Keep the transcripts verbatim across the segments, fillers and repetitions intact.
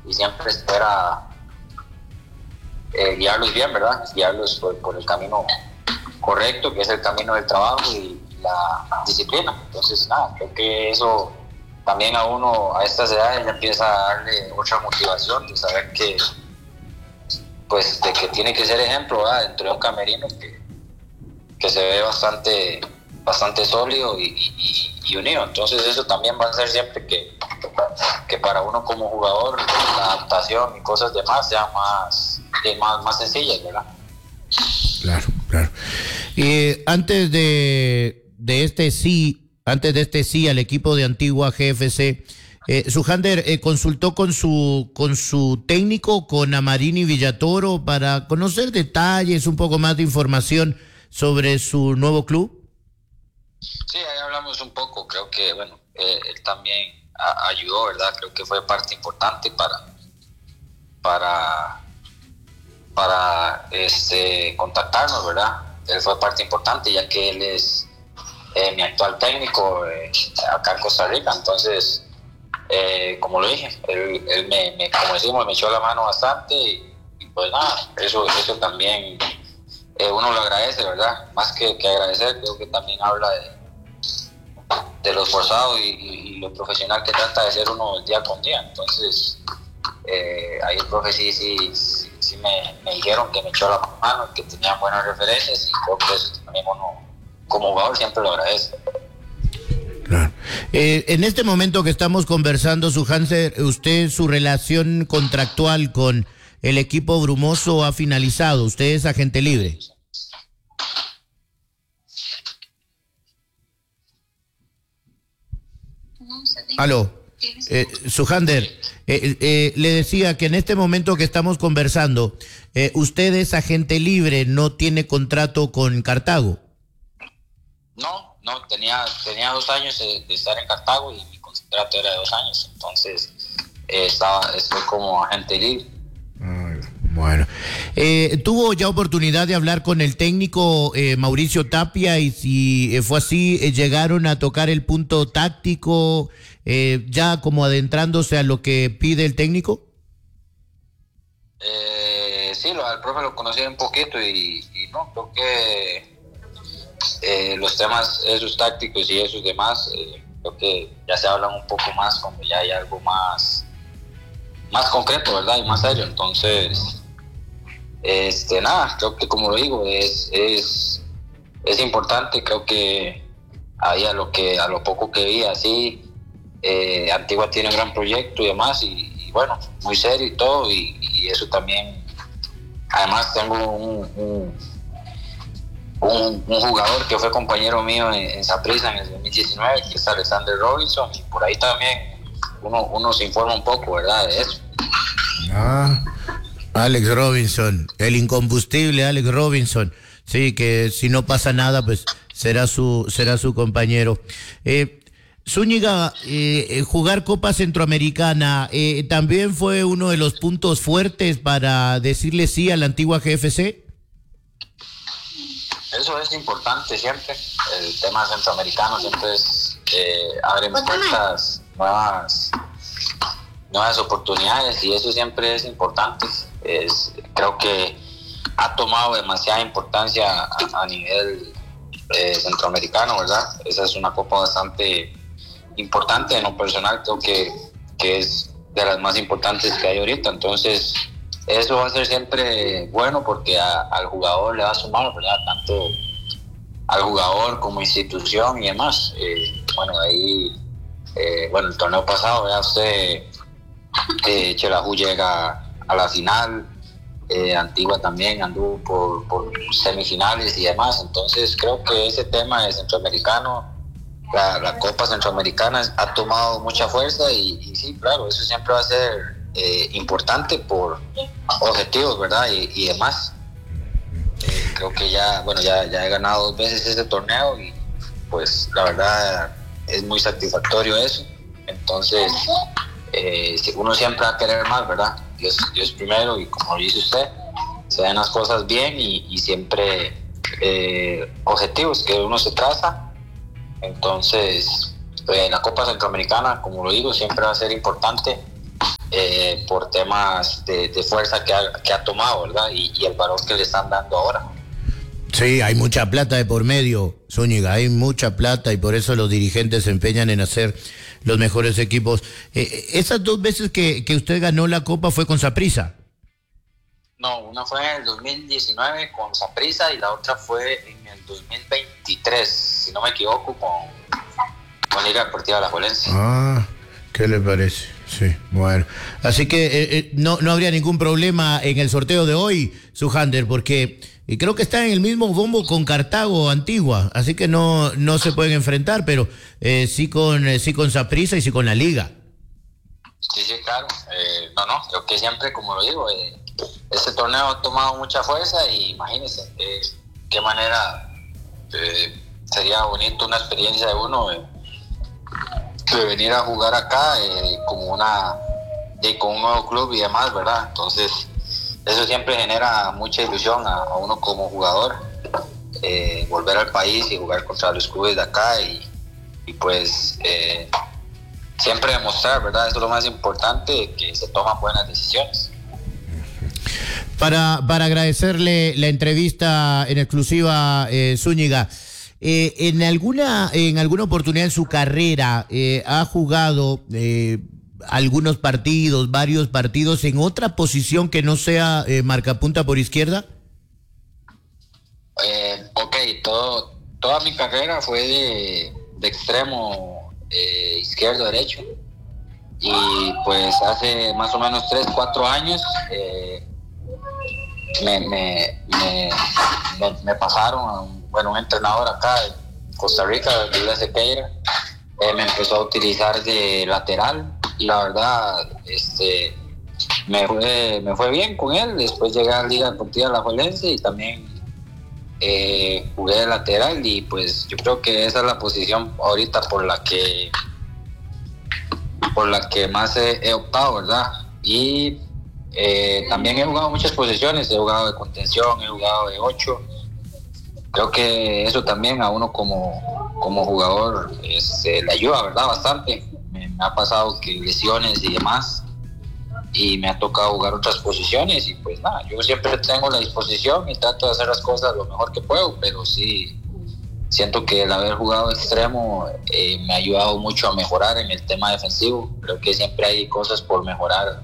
y siempre espera eh, guiarlos bien, ¿verdad? Guiarlos por, por el camino correcto, que es el camino del trabajo y la disciplina. Entonces, nada, creo que eso también a uno a estas edades ya empieza a darle otra motivación de saber que, pues, de que tiene que ser ejemplo, ¿verdad? Dentro de un camerino que, que se ve bastante, bastante sólido y, y, y unido. Entonces, eso también va a hacer siempre que, que para uno como jugador la adaptación y cosas demás sean más, más, más sencillas, ¿verdad? Claro, claro. Eh, antes de, de este sí, antes de este sí al equipo de Antigua G F C, eh, Sujander eh, consultó con su con su técnico, con Amarini Villatoro, para conocer detalles, un poco más de información sobre su nuevo club. Sí, ahí hablamos un poco. Creo que, bueno, eh, él también a, ayudó, ¿verdad? Creo que fue parte importante para para para este contactarnos, ¿verdad? Él fue parte importante, ya que él es eh, mi actual técnico eh, acá en Costa Rica. Entonces, eh, como lo dije, él, él me, me, como decimos, me echó la mano bastante y, y pues nada, eso, eso también eh, uno lo agradece, ¿verdad? Más que, que agradecer, creo que también habla de, de lo esforzado y, y, y lo profesional que trata de ser uno día con día. Entonces, eh, ahí el profe sí, sí, sí, sí me, me dijeron que me echó la mano, que tenían buenas referencias, y creo que eso también uno como jugador siempre lo agradece. Claro. Eh, en este momento que estamos conversando, Sujander, usted, su relación contractual con el equipo brumoso ha finalizado. Usted es agente libre. Aló. Eh, Sujander, eh, eh, le decía que en este momento que estamos conversando, eh, usted es agente libre, no tiene contrato con Cartago. No, no, tenía, tenía dos años de, de estar en Cartago y mi contrato era de dos años, entonces eh, estaba, estoy como agente libre. Bueno, eh, ¿tuvo ya oportunidad de hablar con el técnico eh, Mauricio Tapia? Y si eh, fue así, eh, ¿llegaron a tocar el punto táctico eh, ya como adentrándose a lo que pide el técnico? Eh, sí, lo, al profe lo conocí un poquito y, y no, creo que eh, los temas esos tácticos y esos demás, eh, creo que ya se hablan un poco más cuando ya hay algo más, más concreto, ¿verdad? Y más serio. Entonces, este, nada, creo que como lo digo, es, es, es importante. Creo que ahí a lo que, a lo poco que vi así, eh, Antigua tiene un gran proyecto y demás, y, y bueno, muy serio y todo, y, y eso también. Además tengo un, un, un, un jugador que fue compañero mío en, en Saprissa en el dos mil diecinueve, que es Alexander Robinson, y por ahí también uno, uno se informa un poco, ¿verdad?, de eso. Ah, Alex Robinson, el incombustible Alex Robinson. Sí, que si no pasa nada, pues será su, será su compañero. Eh, Zúñiga, eh, jugar Copa Centroamericana, eh, ¿también fue uno de los puntos fuertes para decirle sí a la Antigua G F C? Eso es importante siempre. El tema centroamericano siempre es eh, abre puertas nuevas, nuevas oportunidades, y eso siempre es importante. Es, creo que ha tomado demasiada importancia a, a nivel eh, centroamericano, ¿verdad? Esa es una copa bastante importante. En lo personal creo que, que es de las más importantes que hay ahorita. Entonces eso va a ser siempre bueno, porque a, al jugador le va a sumar, ¿verdad? Tanto al jugador como institución y demás. Eh, bueno, ahí, eh, bueno, el torneo pasado, vea usted, eh, Xelajú llega a la final, eh, Antigua también anduvo por, por semifinales y demás. Entonces creo que ese tema de centroamericano, la, la Copa Centroamericana, ha tomado mucha fuerza, y, y sí, claro, eso siempre va a ser eh, importante por objetivos, ¿verdad? Y, y demás. Eh, creo que ya, bueno, ya, ya he ganado dos veces este torneo, y pues la verdad es muy satisfactorio eso. Entonces, eh, uno siempre va a querer más, ¿verdad? Dios, Dios primero, y como dice usted, se ven las cosas bien, y, y siempre eh, objetivos que uno se traza. Entonces, eh, la Copa Centroamericana, como lo digo, siempre va a ser importante eh, por temas de, de fuerza que ha, que ha tomado, ¿verdad? Y, y el valor que le están dando ahora. Sí, hay mucha plata de por medio, Zúñiga, hay mucha plata y por eso los dirigentes se empeñan en hacer los mejores equipos. Eh, esas dos veces que, que usted ganó la Copa fue con Saprissa. No, una fue en el dos mil diecinueve con Saprissa y la otra fue en el dos mil veintitrés, si no me equivoco, con, con Liga Deportiva Alajuelense. Ah, ¿qué le parece? Sí, bueno. Así que eh, eh, no, no habría ningún problema en el sorteo de hoy, Sujander, porque eh, creo que está en el mismo bombo con Cartago Antigua, así que no, no se pueden enfrentar, pero eh, sí con eh, sí con Saprissa y sí con la Liga. Sí, sí, claro. Eh, no, no, creo que siempre, como lo digo, eh, este torneo ha tomado mucha fuerza y imagínense eh, qué manera eh, sería bonito una experiencia de uno eh, de venir a jugar acá eh, como una de, con un nuevo club y demás, ¿verdad? Entonces eso siempre genera mucha ilusión a, a uno como jugador, eh, volver al país y jugar contra los clubes de acá y, y pues eh, siempre demostrar, ¿verdad? Eso es lo más importante, que se toman buenas decisiones. Para, para agradecerle la entrevista en exclusiva, eh, Zúñiga, eh, en alguna en alguna oportunidad en su carrera eh, ha jugado eh, algunos partidos, varios partidos en otra posición que no sea eh, marcapunta por izquierda. Eh, ok, todo, toda mi carrera fue de, de extremo eh, izquierdo, derecho, y pues hace más o menos tres, cuatro años eh, me, me, me, me, me pasaron a un, bueno, un entrenador acá en Costa Rica, de Sequeira, eh, me empezó a utilizar de lateral y la verdad este, me, fue, me fue bien con él. Después llegué a la Liga Deportiva Alajuelense y también eh, jugué de lateral y pues yo creo que esa es la posición ahorita por la que por la que más he, he optado, ¿verdad? Y eh, también he jugado muchas posiciones, he jugado de contención, he jugado de ocho. Creo que eso también a uno como, como jugador este, le ayuda, ¿verdad? Bastante. Me, me ha pasado que lesiones y demás, y me ha tocado jugar otras posiciones y pues nada, yo siempre tengo la disposición y trato de hacer las cosas lo mejor que puedo, pero sí siento que el haber jugado extremo eh, me ha ayudado mucho a mejorar en el tema defensivo. Creo que siempre hay cosas por mejorar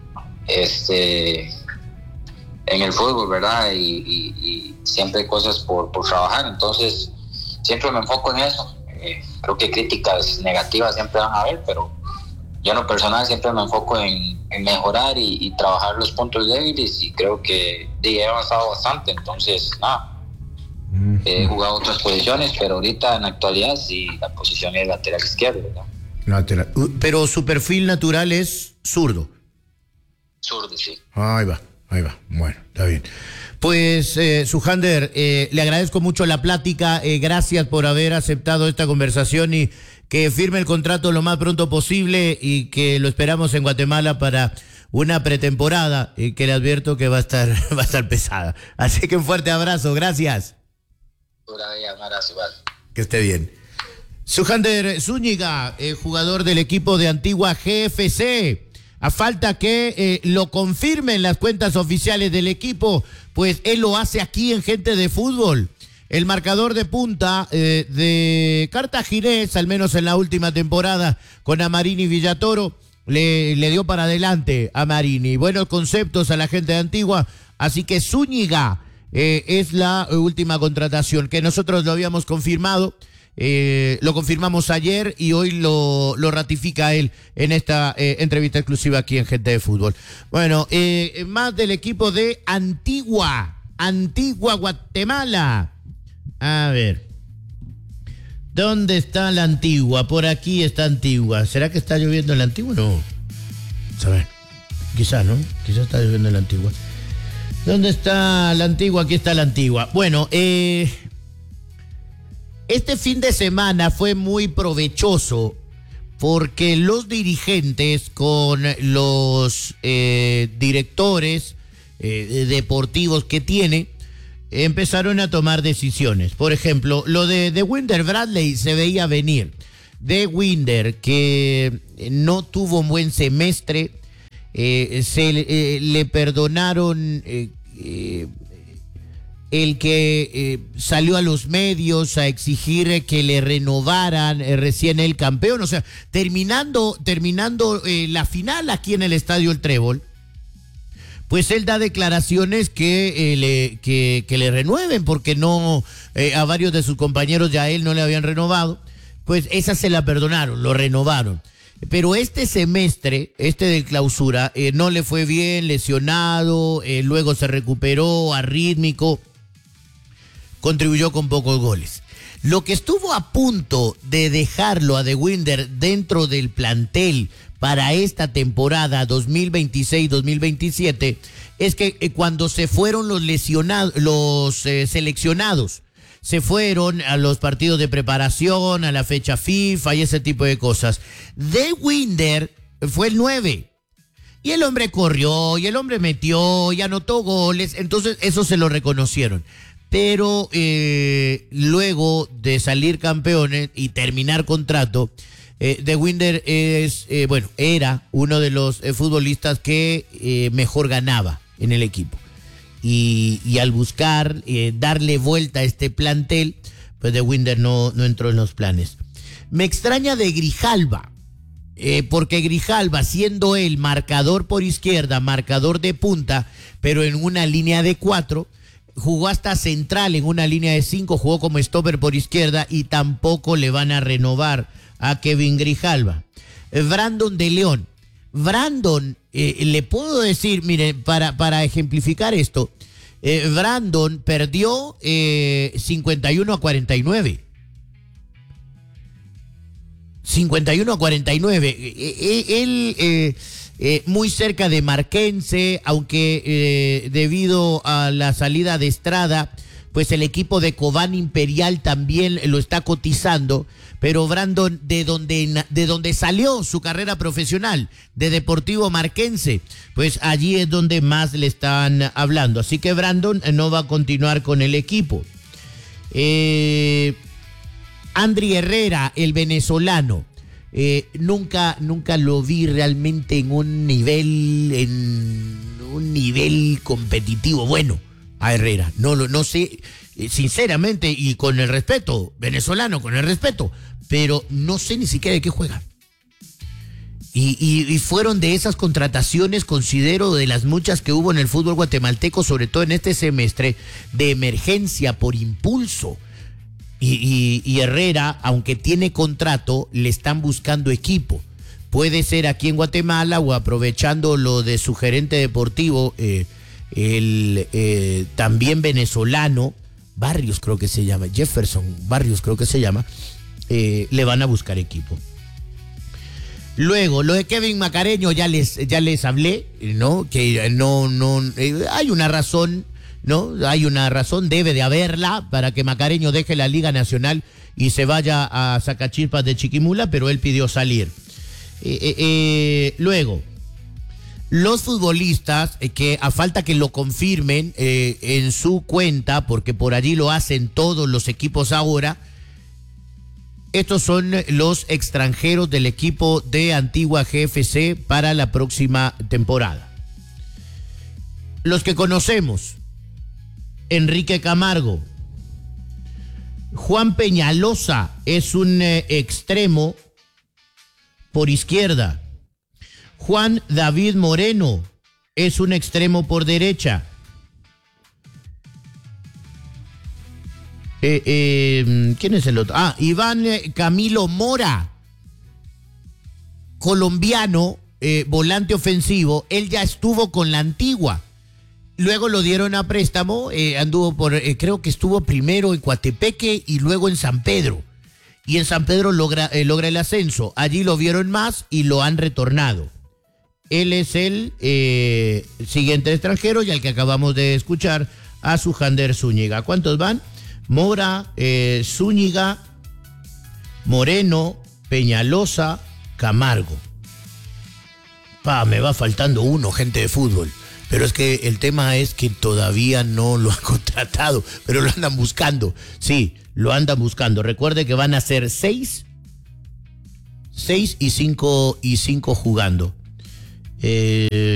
este en el fútbol, ¿verdad? Y, y, y siempre hay cosas por, por trabajar, entonces siempre me enfoco en eso. Eh, creo que críticas negativas siempre van a haber, pero yo en lo personal siempre me enfoco en, en mejorar y, y trabajar los puntos débiles, y creo que he avanzado bastante. Entonces nada, he jugado otras posiciones, pero ahorita en la actualidad sí, la posición es lateral izquierdo, ¿verdad? Lateral. Pero su perfil natural es zurdo. Zurdo, sí. Ahí va, ahí va. Bueno, está bien. Pues, eh, Sujander, eh, le agradezco mucho la plática. Eh, gracias por haber aceptado esta conversación y que firme el contrato lo más pronto posible y que lo esperamos en Guatemala para una pretemporada y que le advierto que va a estar, va a estar pesada. Así que un fuerte abrazo. Gracias. Que esté bien. Sujander Zúñiga, eh, jugador del equipo de Antigua G F C. A falta que eh, lo confirmen las cuentas oficiales del equipo, pues él lo hace aquí en Gente de Fútbol. El marcador de punta eh, de Cartaginés, al menos en la última temporada, con Amarini Villatoro, le, le dio para adelante a Marini. Buenos conceptos a la gente de Antigua, así que Zúñiga eh, es la última contratación, que nosotros lo habíamos confirmado. Eh, lo confirmamos ayer y hoy lo, lo ratifica él en esta eh, entrevista exclusiva aquí en Gente de Fútbol. Bueno, eh, más del equipo de Antigua, Antigua, Guatemala. A ver, ¿dónde está la Antigua? Por aquí está Antigua. ¿Será que está lloviendo en la Antigua? No. A ver, quizás, ¿no? Quizás está lloviendo en la Antigua. ¿Dónde está la Antigua? Aquí está la Antigua. Bueno, eh... este fin de semana fue muy provechoso porque los dirigentes con los eh, directores eh, deportivos que tiene empezaron a tomar decisiones. Por ejemplo, lo de, de Winder Bradley se veía venir. De Winder, que no tuvo un buen semestre, Eh, se eh, le perdonaron eh, eh, el que eh, salió a los medios a exigir que le renovaran eh, recién el campeón, o sea, terminando, terminando eh, la final aquí en el Estadio El Trébol, pues él da declaraciones que, eh, le, que, que le renueven, porque no eh, a varios de sus compañeros ya a él no le habían renovado, pues esa se la perdonaron, lo renovaron. Pero este semestre, este de clausura, eh, no le fue bien, lesionado, eh, luego se recuperó, arrítmico, contribuyó con pocos goles. Lo que estuvo a punto de dejarlo a De Winter dentro del plantel para esta temporada dos mil veintiséis dos mil veintisiete es que eh, cuando se fueron los lesionados, los eh, seleccionados, se fueron a los partidos de preparación, a la fecha FIFA y ese tipo de cosas. De Winter fue el nueve. Y el hombre corrió, y el hombre metió, y anotó goles, entonces eso se lo reconocieron. Pero eh, luego de salir campeones y terminar contrato, eh, De Winter es, eh, bueno, era uno de los eh, futbolistas que eh, mejor ganaba en el equipo. Y, y al buscar eh, darle vuelta a este plantel, pues De Winter no, no entró en los planes. Me extraña de Grijalva, eh, porque Grijalva, siendo él marcador por izquierda, marcador de punta, pero en una línea de cuatro, jugó hasta central en una línea de cinco, jugó como stopper por izquierda y tampoco le van a renovar a Kevin Grijalva. Eh, Brandon de León. Brandon, eh, le puedo decir, miren, para, para ejemplificar esto, eh, Brandon perdió eh, cincuenta y uno a cuarenta y nueve. cincuenta y uno a cuarenta y nueve. Eh, eh, él eh, eh, muy cerca de Marquense, aunque eh, debido a la salida de Estrada, pues el equipo de Cobán Imperial también lo está cotizando. Pero Brandon, de donde, de donde salió su carrera profesional, de Deportivo Marquense, pues allí es donde más le están hablando. Así que Brandon no va a continuar con el equipo. Eh, Andri Herrera, el venezolano, eh, nunca, nunca lo vi realmente en un nivel, en un nivel competitivo bueno a Herrera. No, no sé, sinceramente, y con el respeto, venezolano, con el respeto, pero no sé ni siquiera de qué juega. Y, y, y fueron de esas contrataciones, considero, de las muchas que hubo en el fútbol guatemalteco, sobre todo en este semestre, de emergencia por impulso. Y, y, y Herrera, aunque tiene contrato, le están buscando equipo. Puede ser aquí en Guatemala o aprovechando lo de su gerente deportivo, eh, el eh, también venezolano, Barrios creo que se llama, Jefferson Barrios creo que se llama, eh, le van a buscar equipo. Luego, lo de Kevin Macareño ya les, ya les hablé, ¿no? Que no, no, eh, hay una razón, ¿no? Hay una razón, debe de haberla, para que Macareño deje la Liga Nacional y se vaya a Sacachispas de Chiquimula, pero él pidió salir. Eh, eh, eh, luego, los futbolistas, eh, que a falta que lo confirmen eh, en su cuenta, porque por allí lo hacen todos los equipos ahora, estos son los extranjeros del equipo de Antigua G F C para la próxima temporada. Los que conocemos: Enrique Camargo, Juan Peñalosa es un eh, extremo por izquierda. Juan David Moreno es un extremo por derecha. Eh, eh, ¿Quién es el otro? Ah, Iván eh, Camilo Mora, colombiano, eh, volante ofensivo. Él ya estuvo con la Antigua. Luego lo dieron a préstamo, eh, anduvo por, eh, creo que estuvo primero en Coatepeque y luego en San Pedro. Y en San Pedro logra, eh, logra el ascenso. Allí lo vieron más y lo han retornado. Él es el eh, siguiente extranjero y al que acabamos de escuchar, a Sujander Zúñiga. ¿Cuántos van? Mora, eh, Zúñiga, Moreno, Peñalosa, Camargo. Pa, me va faltando uno, gente de fútbol. Pero es que el tema es que todavía no lo han contratado, pero lo andan buscando. Sí, lo andan buscando. Recuerde que van a ser seis, seis y cinco, y cinco jugando. Eh...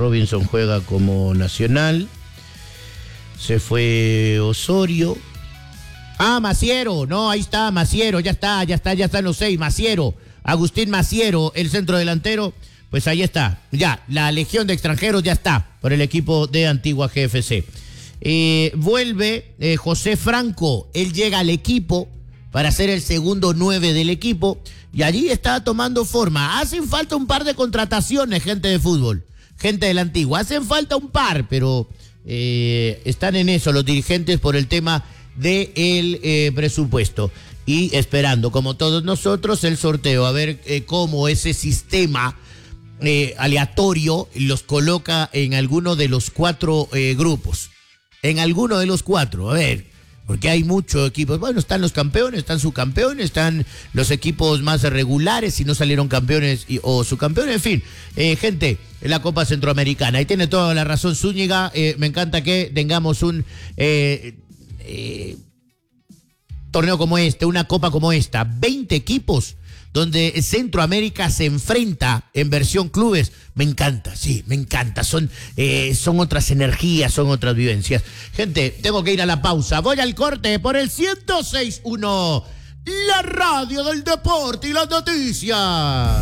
Robinson juega como Nacional. Se fue Osorio. Ah, Maciero, no, ahí está, Maciero, ya está, ya está, ya están los seis, Maciero, Agustín Maciero, el centro delantero, pues ahí está, ya, la legión de extranjeros ya está, por el equipo de Antigua G F C. Eh, vuelve eh, José Franco, él llega al equipo para ser el segundo nueve del equipo, y allí está tomando forma. Hacen falta un par de contrataciones, gente de fútbol, gente de la Antigua, hacen falta un par, pero eh, están en eso los dirigentes por el tema del eh, presupuesto y esperando, como todos nosotros, el sorteo, a ver eh, cómo ese sistema eh, aleatorio los coloca en alguno de los cuatro eh, grupos, en alguno de los cuatro, a ver, porque hay muchos equipos. Bueno, están los campeones, están subcampeones, están los equipos más regulares, si no salieron campeones y, o subcampeones, en fin, eh, gente, en la Copa Centroamericana. Y tiene toda la razón Zúñiga, eh, me encanta que tengamos un eh, eh, torneo como este, una copa como esta, veinte equipos donde Centroamérica se enfrenta en versión clubes. Me encanta, sí, me encanta. Son, eh, son otras energías, son otras vivencias. Gente, tengo que ir a la pausa. Voy al corte por el ciento seis punto uno, la radio del deporte y las noticias.